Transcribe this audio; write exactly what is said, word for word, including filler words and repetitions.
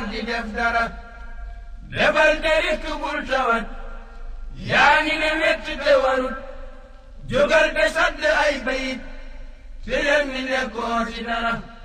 di def dara defal te rikk bul tawat yaa ngi ne wett te warut jógal te sadd ay bayit te yëg ni nekkoo ci dara